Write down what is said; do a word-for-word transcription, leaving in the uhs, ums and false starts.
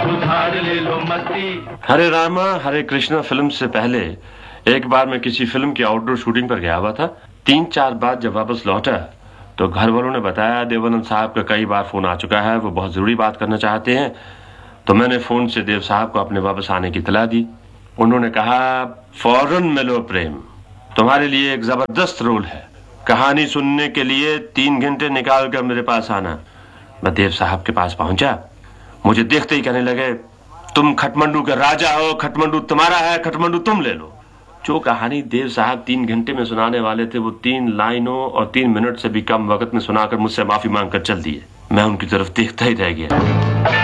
उधार ले लो मस्ती। हरे रामा हरे कृष्णा फिल्म से पहले एक बार मैं किसी फिल्म की आउटडोर शूटिंग पर गया हुआ था। तीन चार बाद जब वापस लौटा तो घर वालों ने बताया देवानंद साहब का कई बार फोन आ चुका है, वो बहुत जरूरी बात करना चाहते हैं। तो मैंने फोन से देव साहब को अपने वापस आने की इत्तला दी। उन्होंने कहा, फौरन मिलो प्रेम, तुम्हारे लिए एक जबरदस्त रोल है, कहानी सुनने के लिए तीन घंटे निकाल कर मेरे पास आना। मैं देव साहब के पास पहुंचा, मुझे देखते ही कहने लगे, तुम खटमंडू के राजा हो, खटमंडू तुम्हारा है, खटमंडू तुम ले लो। जो कहानी देव साहब तीन घंटे में सुनाने वाले थे वो तीन लाइनों और तीन मिनट से भी कम वक्त में सुनाकर मुझसे माफी मांगकर चल दिए। मैं उनकी तरफ देखता ही रह गया।